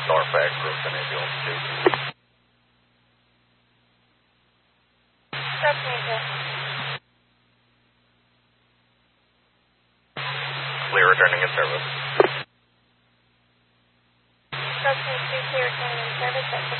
Norfolk Group and ambulance 2. Clear returning in service. Clear returning in service.